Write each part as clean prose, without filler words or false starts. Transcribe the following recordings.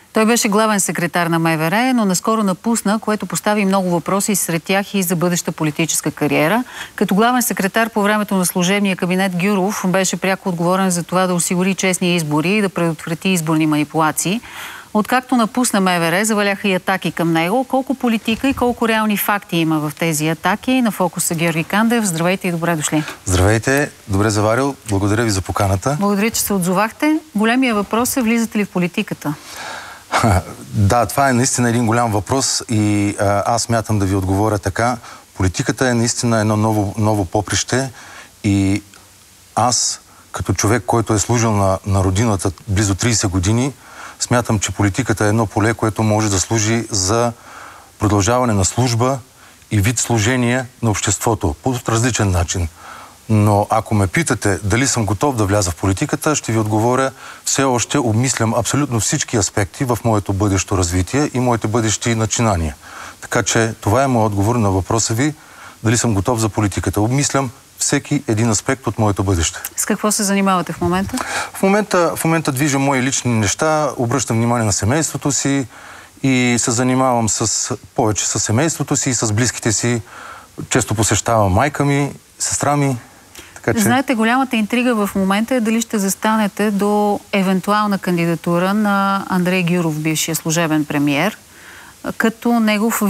Той беше главен секретар на МВР, но наскоро напусна, което постави много въпроси, сред тях и за бъдеща политическа кариера. Като главен секретар по времето на служебния кабинет Гюров беше пряко отговорен за това да осигури честни избори и да предотврати изборни манипулации. Откакто напусна МВР, заваляха и атаки към него. Колко политика и колко реални факти има в тези атаки? На фокуса Георги Кандев. Здравейте и добре дошли. Здравейте, добре заварил. Благодаря ви за поканата. Благодаря, че се отзовахте. Големия въпрос е, влизате ли в политиката? Да, това е наистина един голям въпрос и аз смятам да ви отговоря така. Политиката е наистина едно ново поприще и аз, като човек, който е служил на родината близо 30 години, смятам, че политиката е едно поле, което може да служи за продължаване на служба и вид служение на обществото по различен начин. Но ако ме питате дали съм готов да вляза в политиката, ще ви отговоря, все още обмислям абсолютно всички аспекти в моето бъдещо развитие и моите бъдещи начинания. Така че това е моят отговор на въпроса ви, дали съм готов за политиката. Обмислям всеки един аспект от моето бъдеще. С какво се занимавате в момента? В момента движа мои лични неща, обръщам внимание на семейството си и се занимавам повече с семейството си и с близките си. Често посещавам майка ми, сестра ми. Знаете, голямата интрига в момента е дали ще застанете до евентуална кандидатура на Андрей Гюров, бившия служебен премиер, като негов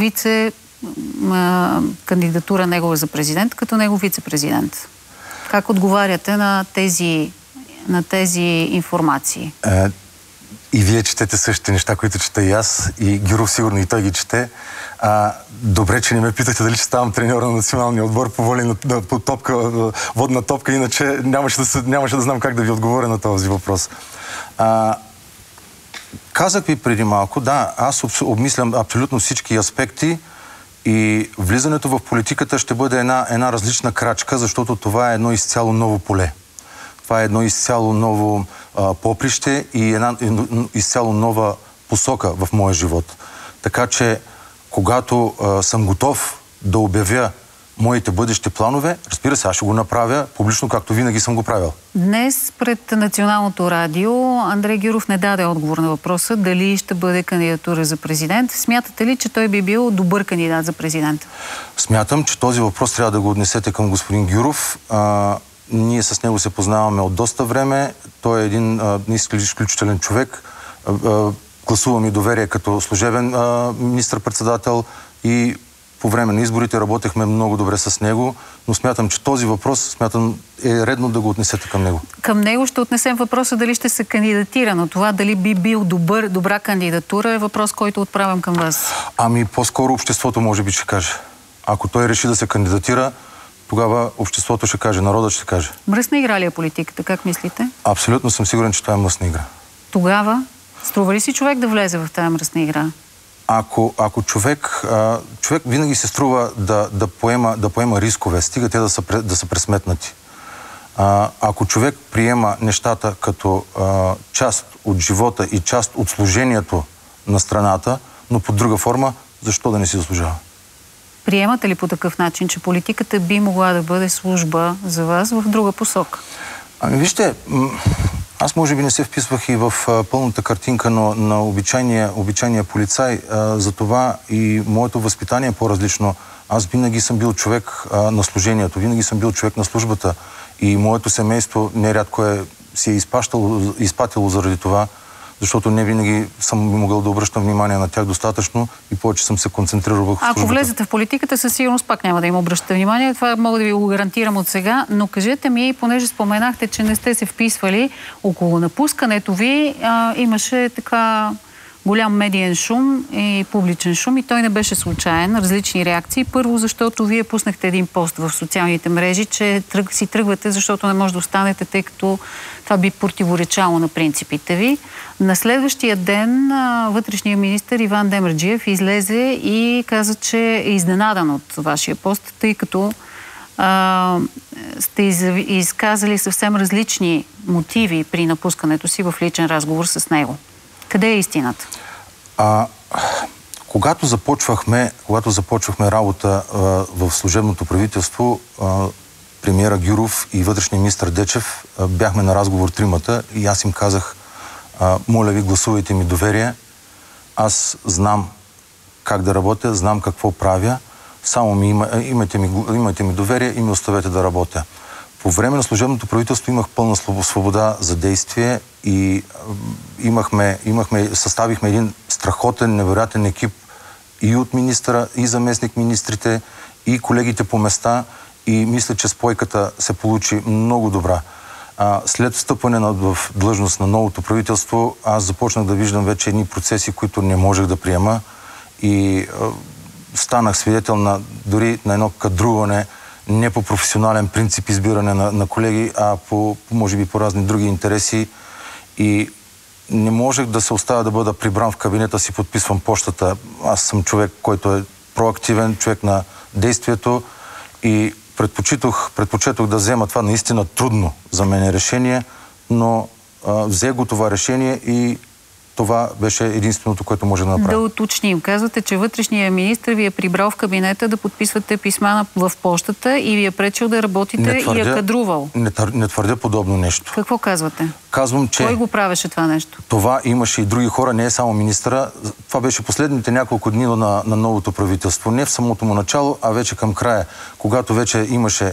кандидатура негова за президент, като негов вице-президент. Как отговаряте на тези информации? И вие четете същите неща, които чета и аз, и Гюров сигурно и той ги чете. Добре, че не ме питате дали ще ставам треньор на националния отбор по воля на водна топка, иначе нямаше да знам как да ви отговоря на този въпрос. Казах ви преди малко, да, аз обмислям абсолютно всички аспекти и влизането в политиката ще бъде една различна крачка, защото това е едно изцяло ново поле. Това е едно изцяло ново поприще и една изцяло нова посока в моя живот. Така че, когато съм готов да обявя моите бъдещи планове, разбира се, аз ще го направя публично, както винаги съм го правил. Днес пред Националното радио Андрей Гюров не даде отговор на въпроса дали ще бъде кандидатура за президент. Смятате ли, че той би бил добър кандидат за президент? Смятам, че този въпрос трябва да го отнесете към господин Гюров. Ние с него се познаваме от доста време. Той е един изключителен човек. Гласува ми доверие като служебен министър-председател и по време на изборите работехме много добре с него, но смятам, че този въпрос е редно да го отнесете към него. Към него ще отнесем въпроса дали ще се кандидатира, но това дали би бил добра кандидатура е въпрос, който отправям към вас. По-скоро обществото може би ще каже. Ако той реши да се кандидатира, тогава обществото ще каже, народът ще каже. Мръсна игра ли е политиката? Как мислите? Абсолютно съм сигурен, че това е мръсна игра. Тогава, струва ли си човек да влезе в тази мръсна игра? Ако човек винаги се струва да поема рискове, стига те да са пресметнати. Ако човек приема нещата като част от живота и част от служението на страната, но под друга форма, защо да не си заслужава? Приемате ли по такъв начин, че политиката би могла да бъде служба за вас в друга посока? Вижте, аз може би не се вписвах и в пълната картинка на обичайния полицай. Затова и моето възпитание е по-различно. Аз винаги съм бил човек на служението, винаги съм бил човек на службата и моето семейство нерядко си е изпатило заради това, защото не винаги съм могъл да обръщам внимание на тях достатъчно и повече съм се концентрирал върху службата. Ако влезете в политиката, със сигурност пак няма да им обръщате внимание. Това мога да ви го гарантирам от сега, но кажете ми, понеже споменахте, че не сте се вписвали, около напускането ви имаше така голям медиен шум и публичен шум и той не беше случайен. Различни реакции. Първо, защото вие пуснахте един пост в социалните мрежи, че си тръгвате, защото не може да останете, тъй като това би противоречало на принципите ви. На следващия ден вътрешният министър Иван Демерджиев излезе и каза, че е изненадан от вашия пост, тъй като сте изказали съвсем различни мотиви при напускането си в личен разговор с него. Къде е истината? Когато започвахме работа в служебното правителство, премиера Гюров и вътрешния министър Дечев бяхме на разговор тримата и аз им казах, моля ви, гласувайте ми доверие, Аз знам как да работя, знам какво правя. Само имайте ми доверие и ми оставете да работя. По време на служебното правителство имах пълна свобода за действие и съставихме един страхотен, невероятен екип и от министъра, и заместник министрите, и колегите по места, и мисля, че спойката се получи много добра. След встъпване в длъжност на новото правителство, аз започнах да виждам вече едни процеси, които не можех да приема, и станах свидетел дори на едно кадруване, не по професионален принцип избиране на колеги, а може би по разни други интереси. И не можех да се оставя да бъда прибран в кабинета си, подписвам почтата. Аз съм човек, който е проактивен, човек на действието, и предпочетох да взема това наистина трудно за мен решение, но взех го това решение и това беше единственото, което може да направя. Да уточним. Казвате, че вътрешният министър ви е прибрал в кабинета да подписвате писма в почтата и ви е пречил да работите и е кадрувал. Не твърдя подобно нещо. Какво казвате? Казвам, че... Кой го правеше това нещо? Това имаше и други хора, не е само министъра. Това беше последните няколко дни на новото правителство. Не в самото му начало, а вече към края, когато вече имаше...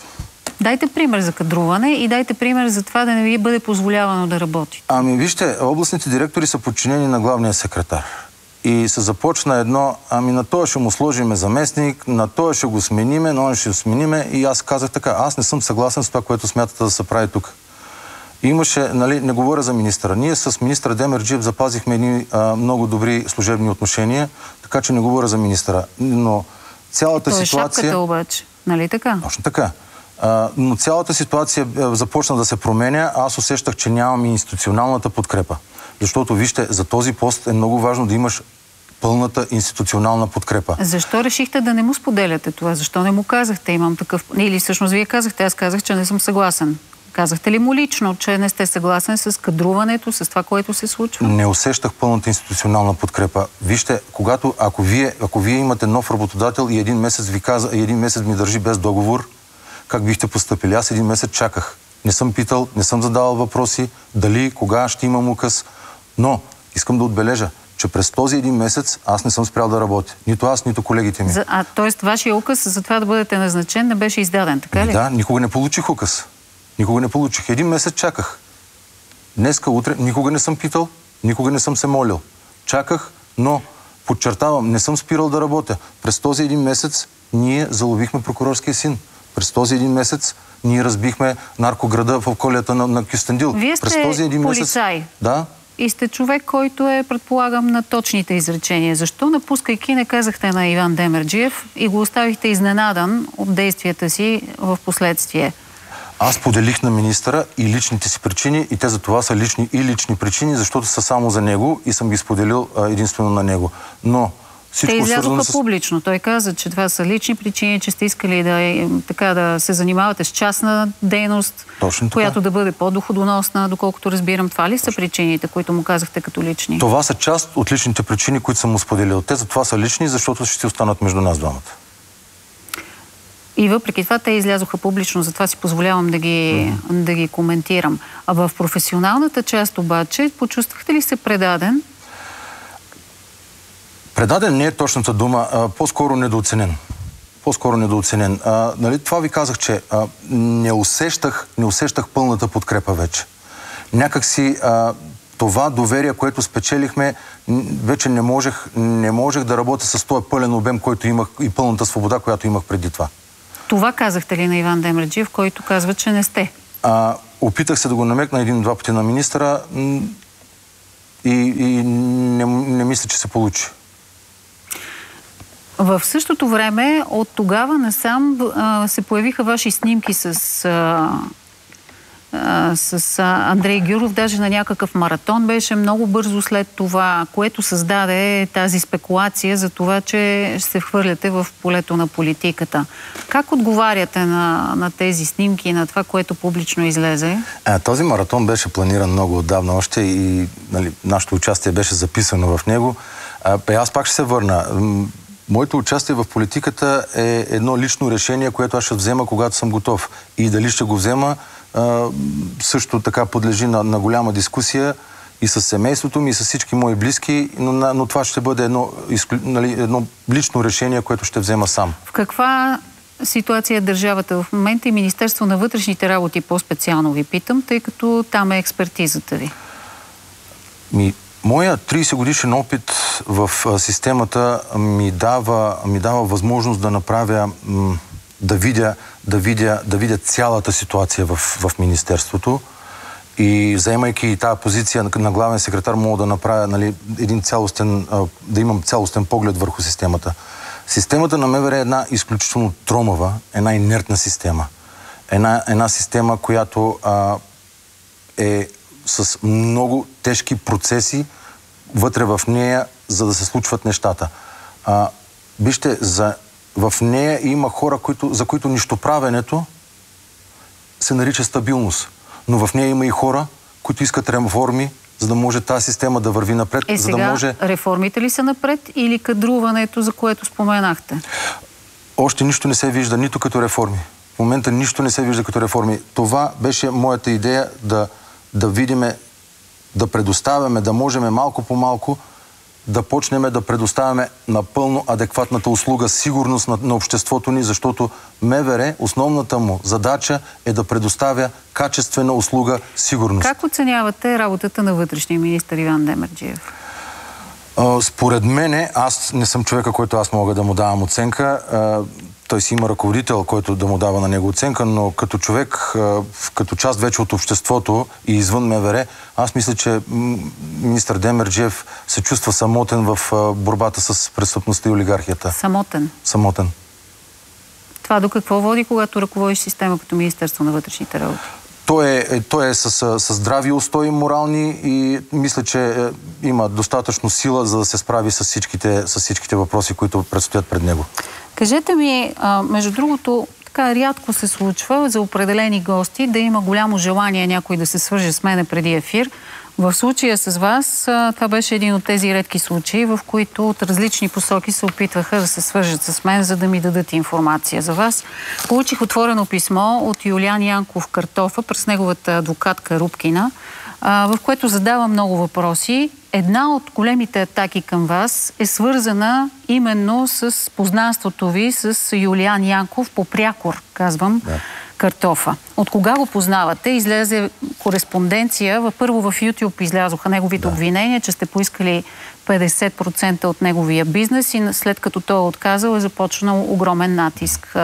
Дайте пример за кадруване и дайте пример за това да не ви бъде позволявано да работи. Вижте, областните директори са подчинени на главния секретар. И се започна едно, на този ще му сложиме заместник, на този ще го смениме, на този ще го смениме, и аз казах така, аз не съм съгласен с това, което смятате да се прави тук. Имаше, не говоря за министъра. Ние с министър Демерджиев запазихме едни много добри служебни отношения, така че не говоря за министъра. Но цялата ситуация... Той е шапката обаче, нали така? Точно така. Но цялата ситуация започна да се променя. Аз усещах, че нямам институционалната подкрепа. Защото, вижте, за този пост е много важно да имаш пълната институционална подкрепа. Защо решихте да не му споделяте това? Защо не му казахте, имам такъв... Или всъщност вие казахте, аз казах, че не съм съгласен. Казахте ли му лично, че не сте съгласен с кадруването, с това, което се случва? Не усещах пълната институционална подкрепа. Вижте, ако вие имате нов работодател и един месец ми държи без договор, как бихте постъпили? Аз един месец чаках. Не съм питал, не съм задавал въпроси, дали, кога ще имам указ. Но искам да отбележа, че през този един месец аз не съм спрял да работя. Нито аз, нито колегите ми. Тоест, вашия указ за това да бъдете назначен не беше издаден, така ли? Да, никога не получих указ. Никога не получих. Един месец чаках. Днеска, утре, никога не съм питал, никога не съм се молил. Чаках, но, подчертавам, не съм спирал да работя. През този един месец ние заловихме прокурорския син. През този един месец ние разбихме наркограда в околията на Кюстендил. Вие сте полицай. Да. И сте човек, който е, предполагам, на точните изречения. Защо, напускайки, не казахте на Иван Демерджиев и го оставихте изненадан от действията си в последствие? Аз поделих на министъра и личните си причини, и те за това са лични причини, защото са само за него и съм ги споделил единствено на него. Но те излязоха публично. Той каза, че това са лични причини, че сте искали да се занимавате с частна дейност, която да бъде по-доходоносна, доколкото разбирам. Това ли са причините, които му казахте като лични? Това са част от личните причини, които съм му споделил. Те за това са лични, защото ще си останат между нас двамата. И въпреки това те излязоха публично, затова си позволявам да ги коментирам. А в професионалната част обаче, почувствахте ли се предаден? Предаден не е точната дума, по-скоро недооценен. По-скоро недооценен. Това ви казах, че не усещах пълната подкрепа вече. Някак си това доверие, което спечелихме, вече не можех да работя с този пълен обем, който имах, и пълната свобода, която имах преди това. Това казахте ли на Иван Демерджиев, който казва, че не сте? Опитах се да го намекна един-два пъти на министъра и не мисля, че се получи. В същото време, от тогава насам се появиха ваши снимки с Андрей Гюров, даже на някакъв маратон беше много бързо след това, което създаде тази спекулация за това, че се вхвърляте в полето на политиката. Как отговаряте на тези снимки и на това, което публично излезе? Този маратон беше планиран много отдавна още и нашето участие беше записано в него. Аз пак ще се върна. Моето участие в политиката е едно лично решение, което аз ще взема, когато съм готов. И дали ще го взема, също така подлежи на голяма дискусия и с семейството ми, и с всички мои близки, но това ще бъде едно лично решение, което ще взема сам. В каква ситуация е държавата в момента и Министерство на вътрешните работи по-специално ви питам, тъй като там е експертизата ви? Моя 30 годишен опит в системата ми дава възможност да направя, да видя цялата ситуация в Министерството и заемайки тази позиция на главен секретар мога да направя да имам цялостен поглед върху системата. Системата на МВР е една изключително тромава, една инертна система. Една система, която е с много тежки процеси вътре в нея, за да се случват нещата. Вижте, в нея има хора, за които нищоправенето се нарича стабилност. Но в нея има и хора, които искат реформи, за да може тази система да върви напред. Сега реформите ли са напред или кадруването, за което споменахте? Още нищо не се вижда, нито като реформи. В момента нищо не се вижда като реформи. Това беше моята идея да видиме, да предоставяме, да можем малко по малко да почнем да предоставяме напълно адекватната услуга, сигурност на обществото ни, защото МВР, основната му задача е да предоставя качествена услуга, сигурност. Как оценявате работата на вътрешния министър Иван Демерджиев? Според мене, аз не съм човека, който аз мога да му давам оценка. Той си има ръководител, който да му дава на него оценка, но като човек, като част вече от обществото и извън МВР, аз мисля, че министър Демерджиев се чувства самотен в борбата с престъпността и олигархията. Самотен? Самотен. Това до какво води, когато ръководиш система като Министерство на вътрешните работи? Той е с здрави устои морални и мисля, че има достатъчно сила, за да се справи с всичките въпроси, които предстоят пред него. Кажете ми, между другото, така рядко се случва за определени гости да има голямо желание някой да се свърже с мене преди ефир. В случая с вас, това беше един от тези редки случаи, в които от различни посоки се опитваха да се свържат с мен, за да ми дадат информация за вас. Получих отворено писмо от Юлиан Янков Картофа през неговата адвокатка Рубкина, в което задава много въпроси. Една от големите атаки към вас е свързана именно с познанството ви с Юлиан Янков по прякор, казвам, Картофа. От кога го познавате? Излезе кореспонденция. Първо в YouTube излязоха неговите обвинения, че сте поискали 50% от неговия бизнес и след като той е отказал, е започнал огромен натиск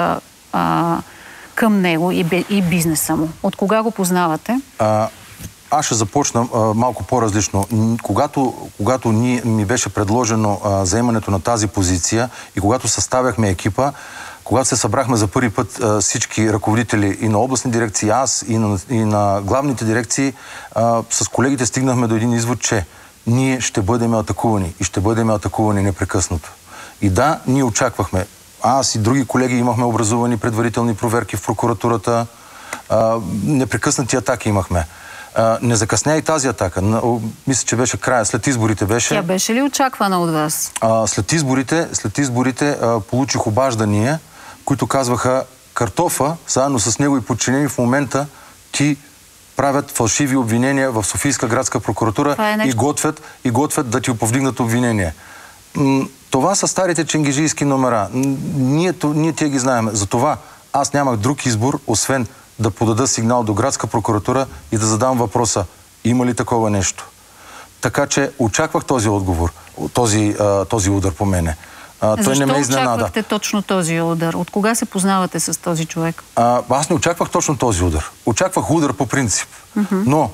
към него и бизнеса му. От кога го познавате? Аз ще започна малко по-различно. Когато ми беше предложено заемането на тази позиция и когато съставяхме екипа, когато се събрахме за първи път всички ръководители и на областни дирекции, аз и на главните дирекции, с колегите стигнахме до един извод, че ние ще бъдем атакувани и ще бъдем атакувани непрекъснато. И да, ние очаквахме. Аз и други колеги имахме образувани предварителни проверки в прокуратурата. Непрекъснати атаки имахме. Не закъсня и тази атака. Мисля, че беше края. След изборите беше. Тя беше ли очаквана от вас? След изборите получих обаждания, които казваха: Картофа, заедно с него и подчинени в момента ти правят фалшиви обвинения в Софийска градска прокуратура и готвят да ти повдигнат обвинения. Това са старите ченгежийски номера. Ние тия ги знаем. Затова аз нямах друг избор, освен да подада сигнал до градска прокуратура и да задам въпроса: има ли такова нещо? Така че очаквах този отговор, този удар по мене. Той не ме изненада. Защо очаквахте точно този удар? От кога се познавате с този човек? Аз не очаквах точно този удар. Очаквах удар по принцип. Но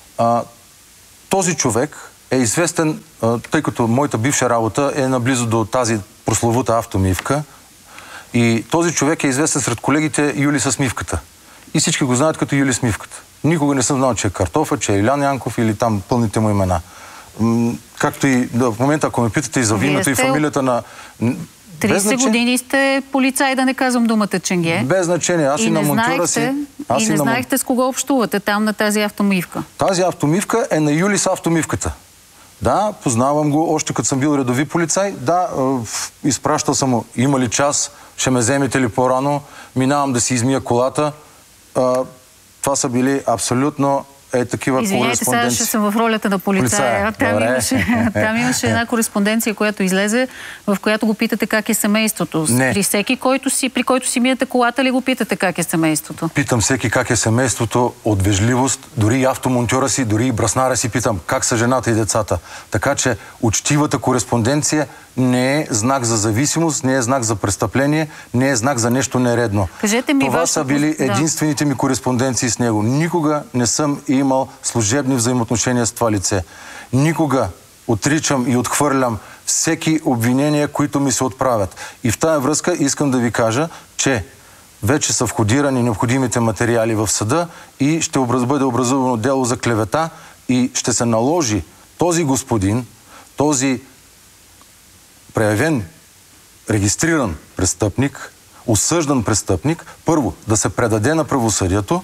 този човек е известен, тъй като моята бивша работа е наблизо до тази прословута автомивка, и този човек е известен сред колегите Юли с мивката. И всички го знаят като Юли с мивката. Никога не съм знал, че е Картофа, че е Илян Янков или там пълните му имена. Както и в момента, ако ме питате и за името и фамилията на... 30 години сте полицай, да не казвам думата ченге. Без значение. Аз и на монтюра си... И не знаехте с кого общувате там на тази автомивка. Тази автомивка е на Юли с автомивката. Да, познавам го още като съм бил редови полицай. Да, изпращал съм му: има ли час, ще ме вземете ли по-рано, минавам да си измия колата. Това са били абсолютно такива кореспонденции. Извинявайте, сега ще съм в ролята на полицая. Там имаше една кореспонденция, която излезе, в която го питате как е семейството. При всеки, при който си миете колата ли го питате как е семейството? Питам всеки как е семейството от вежливост, дори и автомонтьора си, дори и браснара си питам как са жената и децата. Така че учтивата кореспонденция не е знак за зависимост, не е знак за престъпление, не е знак за нещо нередно. Кажете ми, това са били единствените ми кореспонденции с него. Никога не съм имал служебни взаимоотношения с това лице. Никога отричам и отхвърлям всеки обвинения, които ми се отправят. И в тая връзка искам да ви кажа, че вече са входирани необходимите материали в съда и ще бъде образувано дело за клевета и ще се наложи този господин, този проявен, регистриран престъпник, осъждан престъпник, първо да се предаде на правосъдието,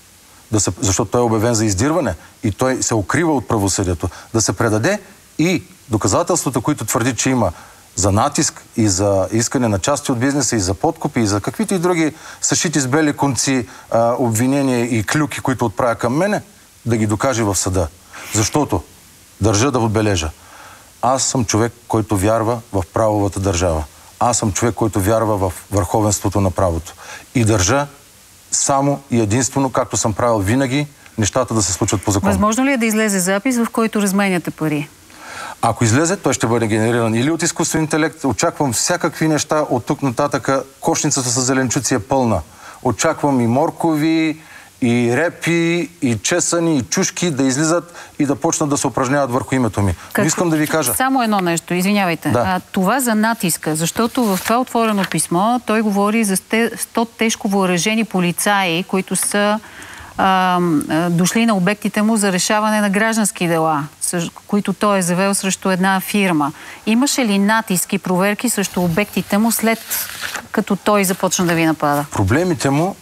защото той е обявен за издирване и той се укрива от правосъдието, да се предаде и доказателствата, които твърди, че има за натиск и за искане на части от бизнеса и за подкупи и за каквито и други съшити с бели конци обвинения и клюки, които отправя към мене, да ги докаже в съда. Защото, държа да отбележа, аз съм човек, който вярва в правовата държава. Аз съм човек, който вярва в върховенството на правото. И държа само и единствено, както съм правил винаги, нещата да се случват по закон. Възможно ли е да излезе запис, в който разменяте пари? Ако излезе, той ще бъде генериран или от изкуствен интелект. Очаквам всякакви неща от тук нататъка. Кошницата с зеленчуци е пълна. Очаквам и моркови, и репи, и чесани, и чушки да излизат и да почнат да се упражняват върху името ми. Но искам да ви кажа. Само едно нещо, извинявайте. Да. Това за натиска, защото в това отворено писмо той говори за 100 тежко въоръжени полицаи, които са дошли на обектите му за решаване на граждански дела, които той е завел срещу една фирма. Имаше ли натиски, проверки срещу обектите му след като той започна да ви напада? Проблемите му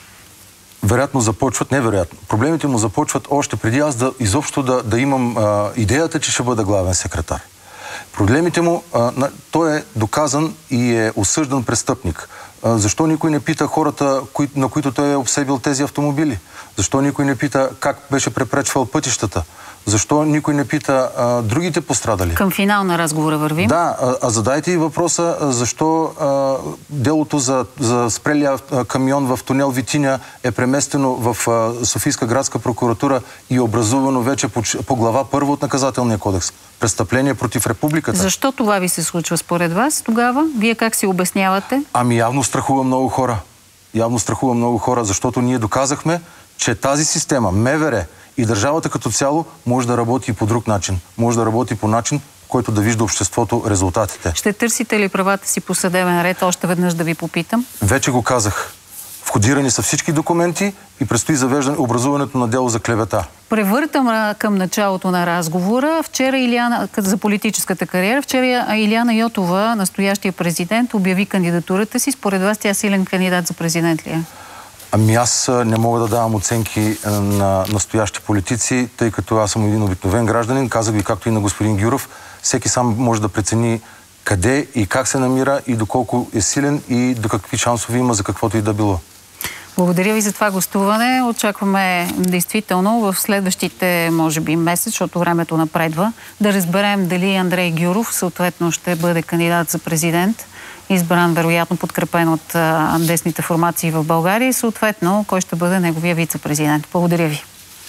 вероятно започват, невероятно. Проблемите му започват още преди аз изобщо да имам идеята, че ще бъда главен секретар. Проблемите му, той е доказан и е осъждан престъпник. Защо никой не пита хората, на които той е обсебил тези автомобили? Защо никой не пита как беше препречвал пътищата? Защо никой не пита другите пострадали? Към финал на разговора вървим. Да, задайте и въпроса защо делото за спрелия камион в тунел Витиня е преместено в Софийска градска прокуратура и образувано вече по глава 1 от Наказателния кодекс. Престъпление против републиката. Защо това ви се случва според вас тогава? Вие как си обяснявате? Ами явно страхува много хора. Явно страхува много хора, защото ние доказахме, че тази система, МВР и държавата като цяло може да работи и по друг начин. Може да работи по начин, който да вижда обществото резултатите. Ще търсите ли правата си по съдебен ред? Още веднъж да ви попитам. Вече го казах. Входирани са всички документи и предстои образуването на дело за клевета. Превъртам към началото на разговора. Вчера за политическата кариера. Вчера Илияна Йотова, настоящия президент, обяви кандидатурата си. Според вас тя силен кандидат за президент ли е? Ами аз не мога да давам оценки на настоящи политици, тъй като аз съм един обикновен гражданин. Казах ви, както и на господин Гюров, всеки сам може да прецени къде и как се намира и доколко е силен и до какви шансове има за каквото и да било. Благодаря ви за това гостуване. Очакваме действително в следващите, може би, месец, защото времето напредва, да разберем дали Андрей Гюров съответно ще бъде кандидат за президент, избран, вероятно подкрепен от десните формации в България и съответно кой ще бъде неговия вице-президент. Благодаря ви.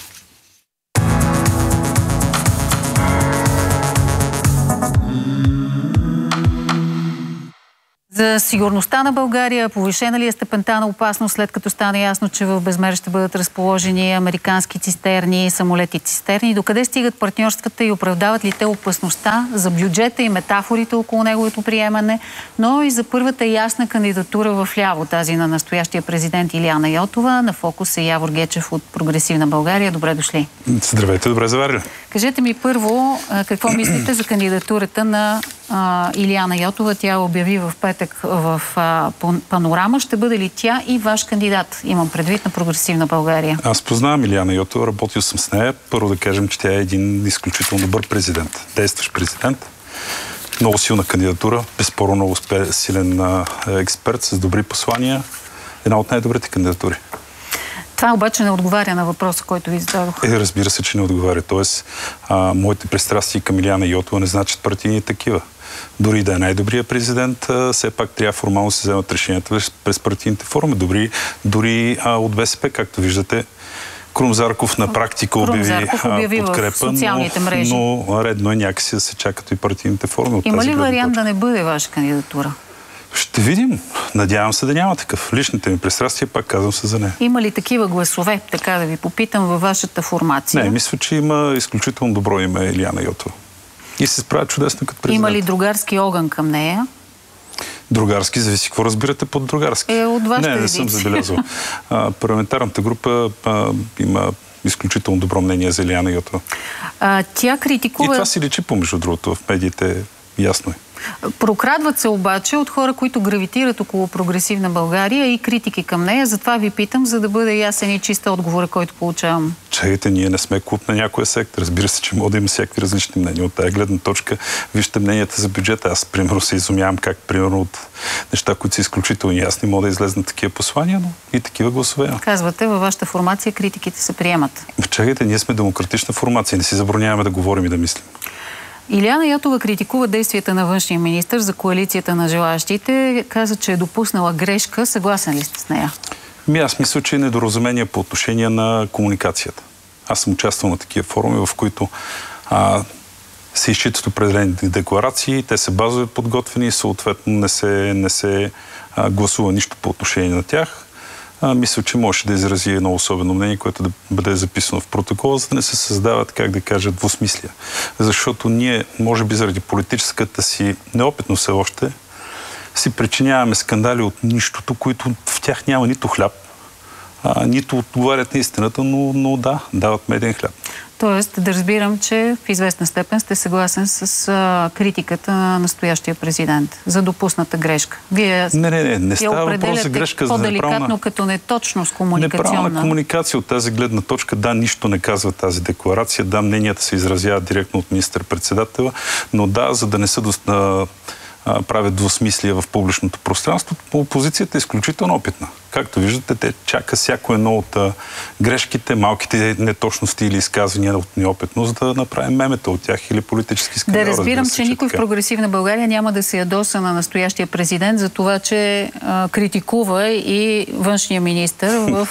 За сигурността на България, повишена ли е степента на опасност, след като стане ясно, че в Безмер ще бъдат разположени американски цистерни, самолети цистерни? Докъде стигат партньорствата и оправдават ли те опасността за бюджета и метафорите около неговото приемане, но и за първата ясна кандидатура в ляво, тази на настоящия президент Илияна Йотова? На фокус е Явор Гечев от Прогресивна България. Добре дошли. Здравейте, добре заварили. Кажете ми първо, какво мислите за кандидатурата на Илияна Йотова? Тя обяви в петък в Панорама. Ще бъде ли тя и ваш кандидат? Имам предвид на Прогресивна България. Аз познавам Илияна Йотова, работил съм с нея. Първо да кажем, че тя е един изключително добър президент. Действащ президент. Много силна кандидатура. Безспорно много силен експерт с добри послания. Една от най-добрите кандидатури. Това обаче не отговаря на въпроса, който ви зададох. Разбира се, че не отговаря. Тоест, моите пристрастия към Илияна Йотова не значат партийни такива. Дори да е най-добрият президент, все пак трябва формално да се вземат решенията през партийните форми. Дори от БСП, както виждате, Крум Зарков на практика обяви подкрепа, но редно е някакси да се чакат и партийните форми. Има ли вариант да не бъде ваша кандидатура? Ще видим. Надявам се да няма такъв. Личните ми пристрастия, пак казвам се за нея. Има ли такива гласове, така да ви попитам, във вашата формация? Не, мисля, че има изключително добро име Илияна Йотова. И се справя чудесно като президент. Има ли другарски огън към нея? Другарски, зависи какво разбирате под другарски. От вашите не съм забелязал. Парламентарната група има изключително добро мнение за Илияна Йотова. Тя критикува... И това си личи помежду другото в медиите, ясно е. Прокрадват се обаче от хора, които гравитират около прогресивна България и критики към нея. Затова ви питам, за да бъде ясен и чист отговор, който получавам. Чакайте, ние не сме клуб на някоя секта. Разбира се, че може да има всякакви различни мнения. От тая гледна точка, вижте мненията за бюджета. Аз, примерно, се изумявам как, примерно, от неща, които са изключително ясни, могат да излезнат такива послания, но и такива гласове. Казвате, във вашата формация критиките се приемат. Чакайте, ние сме демократична формация. Не си забраняваме да говорим и да мислим. Илияна Йотова критикува действията на външния министър за коалицията на желащите. Каза, че е допуснала грешка. Съгласен ли сте с нея? Аз мисля, че е недоразумение по отношение на комуникацията. Аз съм участвал на такива форуми, в които се изчитат определени декларации, те са базово подготвени и съответно не се гласува нищо по отношение на тях. Мисля, че може да изрази едно особено мнение, което да бъде записано в протокола, за да не се създават, как да кажа, двусмислия. Защото ние, може би заради политическата си неопитност все още, си причиняваме скандали от нищото, които в тях няма нито хляб, нито отговарят на истината, но да, дават меден хляб. Тоест, да разбирам, че в известна степен сте съгласен с критиката на настоящия президент за допусната грешка. Вие не става въпрос за грешка, за по-деликатно като неточност комуникационна. Неправилна комуникация от тази гледна точка. Да, нищо не казва тази декларация. Да, мненията се изразяват директно от министър-председателя, но да, за да не се правят двусмислия в публичното пространство, опозицията е изключително опитна. Както виждате, те чака всяко едно от грешките, малките неточности или изказвания от неопитност, да направим мемета от тях или политически скандал. Да разбирам, че никой в прогресивна България няма да се ядоса на настоящия президент за това, че критикува и външния министър в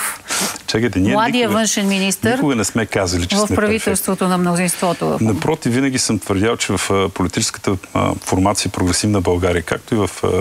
младия външен министър. Никога не сме казали, че в правителството на мнозинството. Напротив, винаги съм твърдял, че в политическата формация прогресивна България, както и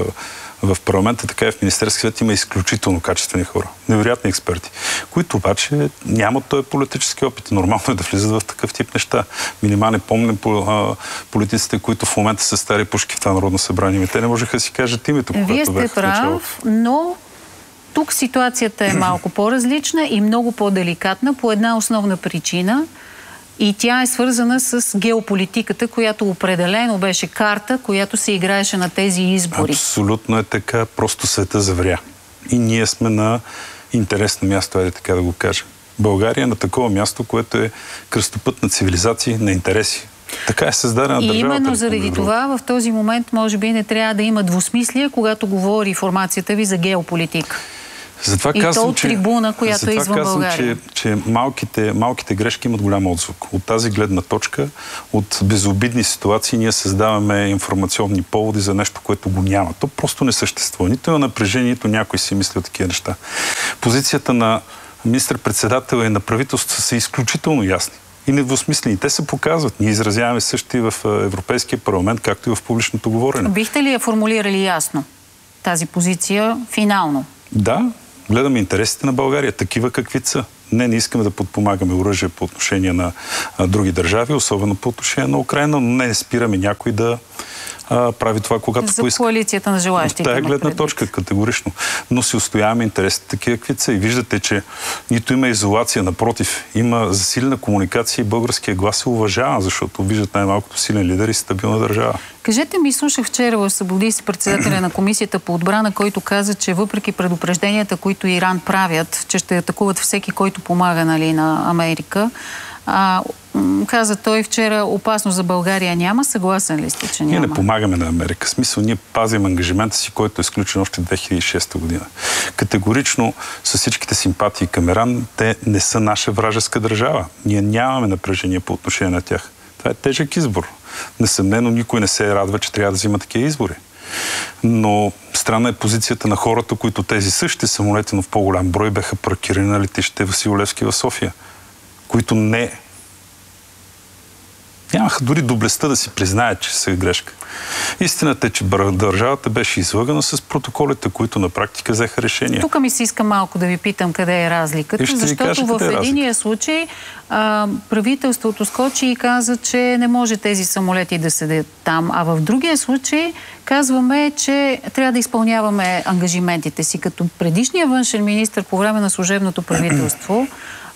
в парламента, така и в Министерския съвет има изключително качествени хора, невероятни експерти, които обаче нямат този политически опит. Нормално е да влизат в такъв тип неща. Минимални помним политиците, които в момента са стари пушки в това Народно събрание. Те не можеха да си кажат името, когато бяха в началото. Вие сте прав, но тук ситуацията е малко по-различна и много по-деликатна по една основна причина. И тя е свързана с геополитиката, която определено беше карта, която се играеше на тези избори. Абсолютно е така. Просто света завря. И ние сме на интересно място, айде така да го кажем. България е на такова място, което е кръстопът на цивилизации, на интереси. Така е създадена държавата. И именно заради това в този момент може би не трябва да има двусмислие, когато говори формацията ви за геополитика. Затова казвам, трибуна, която е извън България. че малките грешки имат голям отзвук. От тази гледна точка, от безобидни ситуации, ние създаваме информационни поводи за нещо, което го няма. То просто не съществува. Нито има напрежение, нито някой си мисли от такива неща. Позицията на министър-председател и на правителството са изключително ясни и недвусмислени. Те се показват. Ние изразяваме също и в Европейския парламент, както и в публичното говорене. Бихте ли я формулирали ясно тази позиция финално? Да. Гледаме интересите на България, такива какви са. Не искаме да подпомагаме оръжие по отношение на други държави, особено по отношение на Украйна, но не спираме някой да прави това, когато поиска. За коалицията на желащите. Тая гледна точка, категорично. Но си устояваме интересите такива какви са. И виждате, че нито има изолация, напротив, има засилена комуникация и българския глас се уважава, защото виждат най-малкото силен лидер и стабилна държава. Кажете ми, слушах вчера в Събуди си председателя на Комисията по отбрана, който каза, че въпреки предупрежденията, които Иран правят, че ще атакуват всеки, който помага на Америка, каза той вчера, опасност за България няма. Съгласен ли сте, че няма? Ние не помагаме на Америка. В смисъл, ние пазим ангажимента си, който е изключен още 2006 година. Категорично, с всичките симпатии към Иран, те не са наша вражеска държава. Ние нямаме напрежение по отношение на тях. Това е тежък избор. Несъмнено, никой не се радва, че трябва да взима такива избори. Но странна е позицията на хората, които тези същи самолети, но в по-голям брой, бяха паркирани на летище Васил Левски в София, които нямаха дори доблестта да си признаят, че са грешка. Истината е, че държавата беше излъгана с протоколите, които на практика взеха решение. Тук ми се иска малко да ви питам къде е разликата, защото в единия случай правителството скочи и каза, че не може тези самолети да седят там, а в другия случай казваме, че трябва да изпълняваме ангажиментите си. Като предишния външен министър по време на служебното правителство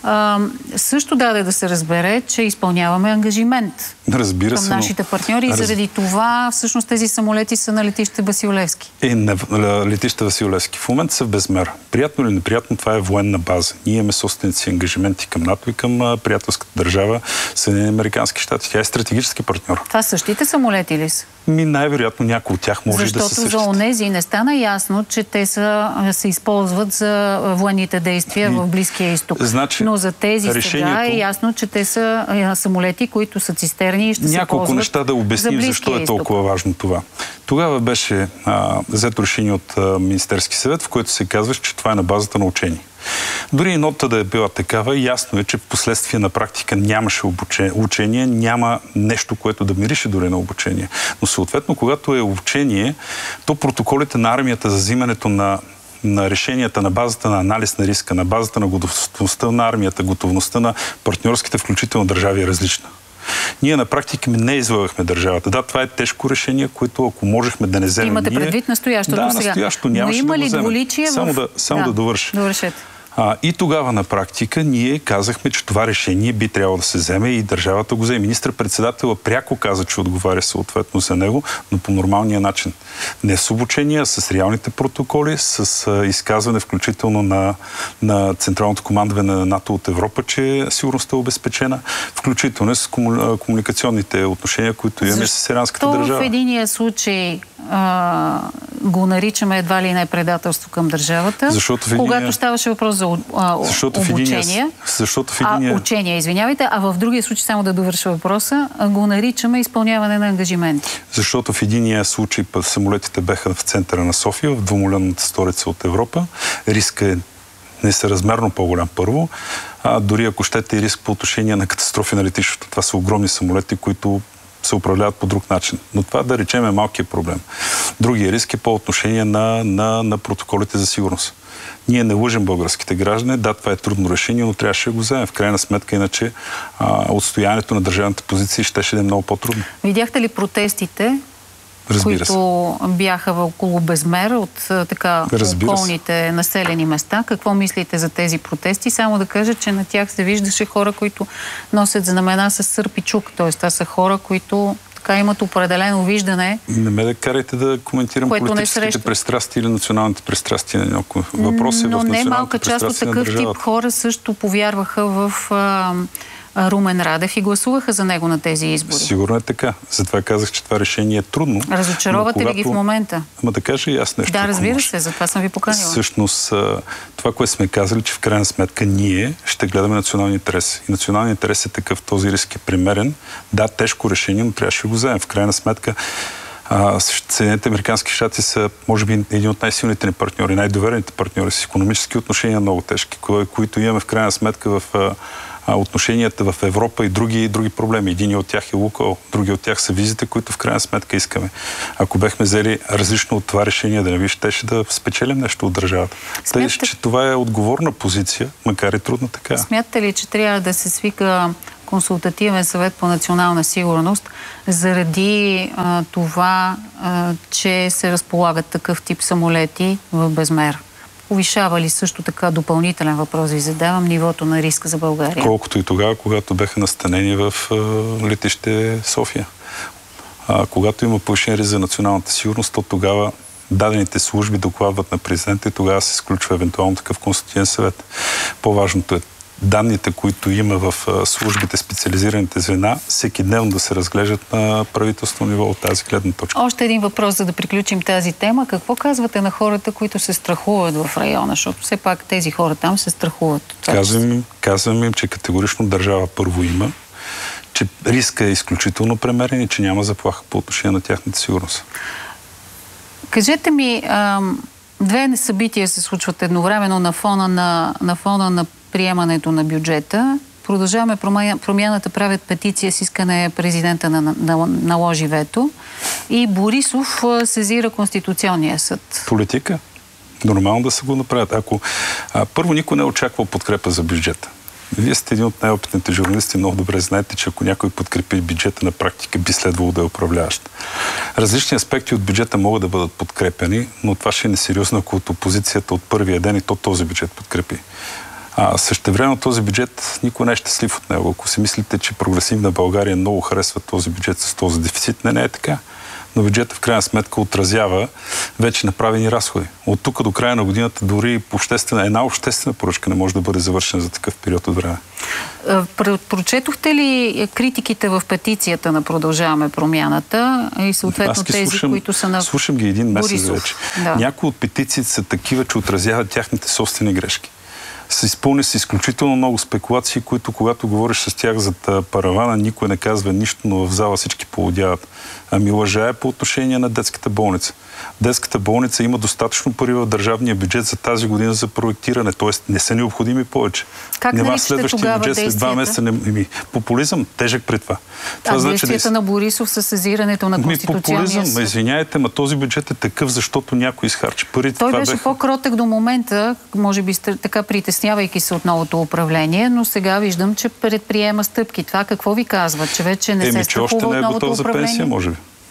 също даде да се разбере, че изпълняваме ангажимент към нашите партньори и заради това всъщност тези самолети са на летище Васил Левски. На летище Васил Левски. В момента са в безмер. Приятно или неприятно, това е военна база. Ние имаме собственици ангажименти към НАТО и към приятелската държава Съединени американски щати. Тя е стратегически партньор. Това същите самолети ли са? Най-вероятно някои от тях може да са същите. Защото за онези не стана ясно, че те се използват за военните действия в Близкия изток. Значи, но за тези сега е ясно, че те са самолети, които са цистерни и ще се ползват. Няколко неща да обясним защо е толкова важно това. Тогава беше взето решение от Министерски съвет, в което се казва, че това е на базата на учение. Дори и нотата да е била такава, ясно е, че в последствие на практика нямаше учение, няма нещо, което да мирише дори на обучение. Но съответно, когато е учение, то протоколите на армията за взимането на решенията на базата на анализ на риска, на базата на готовността на армията, готовността на партньорските, включително държави, е различна. Ние на практика не излагахме държавата. Да, това е тежко решение, което ако можехме да не вземем. Имате предвид настоящото сега. Да, настоящото нямаше да го вземем. Само да довърши. Довършете. И тогава на практика ние казахме, че това решение би трябвало да се вземе и държавата го взе. Министър-председателя пряко каза, че отговаря съответно за него, но по нормалния начин. Не с обучение, а с реалните протоколи, с изказване включително на Централното командване на НАТО от Европа, че сигурността е обезпечена, включително с комуникационните отношения, които имаме с иранската държава. В единия случай го наричаме едва ли не предателство към държавата, когато ставаше въпрос за обучение. Учение, извинявайте, а в другия случай, само да довърша въпроса, го наричаме изпълняване на ангажименти. Защото в единия случай самолетите беха в центъра на София, в двумилионната столица от Европа. Риска е несъразмерно по-голям първо. Дори ако щете и риск по отношение на катастрофи на летището. Това са огромни самолети, които се управляват по друг начин. Но това, да речем, е малкият проблем. Другия риск е по отношение на протоколите за сигурност. Ние не лъжим българските граждани. Да, това е трудно решение, но трябваше да го вземем. В крайна сметка, иначе отстоянието на държавната позиция щеше да е много по-трудно. Видяхте ли протестите, които бяха около безмер от околните населени места? Какво мислите за тези протести? Само да кажа, че на тях се виждаше хора, които носят знамена с сърп и чук. Т.е. това са хора, които имат определено виждане. Не ме да карайте да коментирам политическите пристрастия или националните пристрастия на някой. Въпрос е в националните пристрастия на държавата. Но не малка част от такъв тип хора също повярваха в Румен Радев и гласуваха за него на тези избори. Сигурно е така. Затова казах, че това решение е трудно. Разочаровате ли ги в момента? Ама да кажа и аз нещо. Да, разбира се, затова съм ви поканила. Всъщност, това, което сме казали, че в крайна сметка ние ще гледаме национални интереси. И националният интерес е такъв, този риск е примерен. Да, тежко решение, но трябваше да го вземем. В крайна сметка, Съединените американски щати са, може би, един от най-силните ни партньори, най-доверените партньори с икономически отношения много тежки, които имаме в крайна сметка в отношенията в Европа и други проблеми. Един от тях е Лукойл, други от тях са визите, които в крайна сметка искаме. Ако бехме взели различно от това решение, да не ви щеше да спечелим нещо от държавата. Тъй, че това е отговорна позиция, макар и трудна така. Смятате ли, че трябва да се свика консултативен съвет по национална сигурност заради това, че се разполагат такъв тип самолети в безмер? Повишава ли също така, допълнителен въпрос ви задавам, нивото на риска за България? Колкото и тогава, когато беха настанени в летище София. Когато има повишен риск за националната сигурност, то тогава дадените служби докладват на президента и тогава се изключва евентуално такъв консултативен съвет. По-важното е данните, които има в службите, специализираните звена, всеки дневно да се разглеждат на правителствено ниво от тази гледна точка. Още един въпрос, за да приключим тази тема. Какво казвате на хората, които се страхуват в района? Защото все пак тези хора там се страхуват. Казвам им, че категорично държава първо има, че риска е изключително премерен и че няма заплаха по отношение на тяхната сигурност. Кажете ми, две събития се случват едновременно на фона на приемането на бюджета. Продължаваме промяната, правят петиция с искане президента наложи вето и Борисов сезира Конституционния съд. Политика? Нормално да се го направят. Първо никой не е очаквал подкрепа за бюджета. Вие сте един от най-опитните журналисти, много добре знаете, че ако някой подкрепи бюджета, на практика би следвало да е управляващ. Различни аспекти от бюджета могат да бъдат подкрепени, но това ще е несериозно, ако от опозицията от първия ден и този бюджет подкрепи. Същевременно този бюджет никой не е щастлив от него. Ако си мислите, че прогресивна България много харесва този бюджет с този дефицит, не е така. Но бюджета в крайна сметка отразява вече направени разходи. От тук до края на годината дори една обществена поръчка не може да бъде завършена за такъв период от време. Прочетохте ли критиките в петицията на Продължаваме промяната и съответно тези, които са на слушам ги един месец Борисов. вече. Да. Някои от петициите са такива, че отразяват тяхните собствени грешки. Се изпълни с изключително много спекулации, които когато говориш с тях за паравана, никой не казва нищо, но в зала всички полудяват. Лъжа е по отношение на детската болница. Детската болница има достатъчно пари в държавния бюджет за тази година за проектиране, т.е. не са необходими повече. Как наричате тогава бюджет след 2 месеца популизъм, тежък при това. Действията на Борисов със сезирането на Конституционния съд. Популизъм, извиняйте, този бюджет е такъв, защото някой изхарчи парите. Той беше по-кротък до момента, може би така притеснявайки се от новото управление, но сега виждам, че предприема стъпки. Това какво ви казва? Че вече не се страхува от новото управление? Пенсия, може би.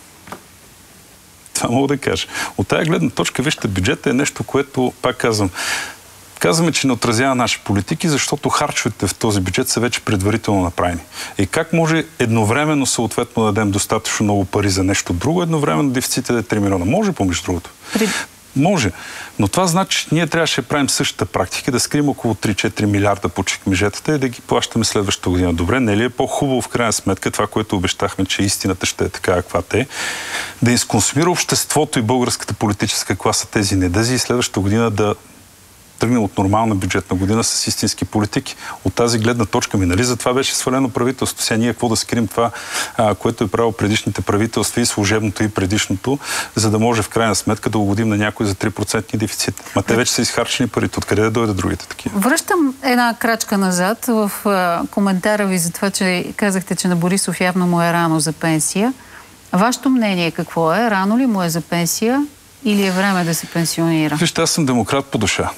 Това мога да кажа. От тая гледна точка, вижте, бюджетът е нещо, което, пак казваме, че не отразява наши политики, защото харчовете в този бюджет са вече предварително направени. И как може едновременно съответно да дадем достатъчно много пари за нещо друго, едновременно дефицитът е 3 милиона? Може, помежду другото. Може. Но това значи, че ние трябваше да правим същата практика, да скрием около 3-4 милиарда по чекмеджетата и да ги плащаме следващата година. Добре, не ли е по-хубаво в крайна сметка това, което обещахме, че истината ще е така, каквато е, да изконсумира обществото и българската политическа класа тези недъзи и следващата година да тръгнем от нормална бюджетна година с истински политики. От тази гледна точка нали за това беше свалено правителството. Сега ние какво да скрием това, което е правило предишните правителства и служебното и предишното, за да може в крайна сметка да угодим на някой за 3% дефицит. Те вече са изхарчени парите. Откъде да дойдат другите такива? Връщам една крачка назад в коментара ви за това, че казахте, че на Борисов явно му е рано за пенсия. Вашето мнение какво е? Рано ли му е за пенсия или е време да се пенсионира? Вижте, аз съм демократ по душа.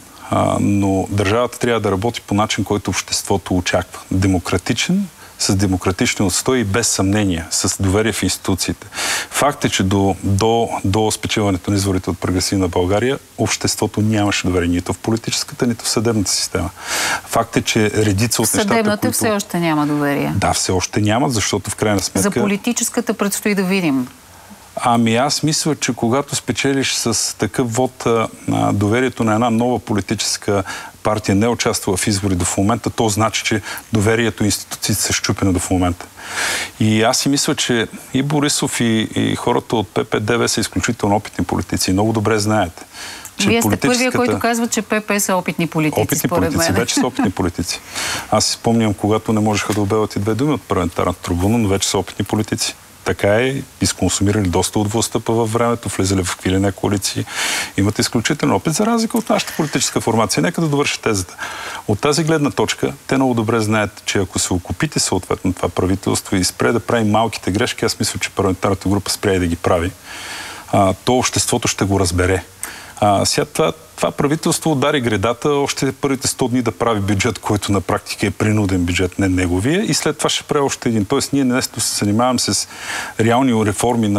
Но държавата трябва да работи по начин, който обществото очаква. Демократичен, с демократични отстои и без съмнение, с доверие в институциите. Факт е, че до спечелването на изборите от прогресивна България обществото нямаше доверие нито в политическата, нито в съдебната система. Факт е, че редица от нещата, съдебната все още няма доверие. Да, все още нямат, защото в крайна сметка... За политическата предстои да видим. Аз мисля, че когато спечелиш с такъв вод на доверието на една нова политическа партия не участва в избори до момента, то значи, че доверието и институциите са счупени до момента. И аз си мисля, че и Борисов и хората от ПП-ДВ са изключително опитни политици. Много добре знаете. Вие сте първия, който казва, че ПП са опитни политици, според мен. Вече са опитни политици. Аз си спомням, когато не можеха да обявят и 2 думи от парламентарната трибуна, но вече са опитни политици. Така е, изконсумирали доста от властта във времето, влезали в какви ли не коалиции. Имат изключително опит, за разлика от нашата политическа формация. Нека да довърши тезата. От тази гледна точка, те много добре знаят, че ако се окупите съответно това правителство и спре да прави малките грешки, аз мисля, че парламентарната група спре да ги прави, то обществото ще го разбере. Сега това правителство удари гредата още първите 100 дни да прави бюджет, който на практика е принуден бюджет, не неговия, и след това ще прави още един. Тоест ние днес се занимаваме с реални реформи на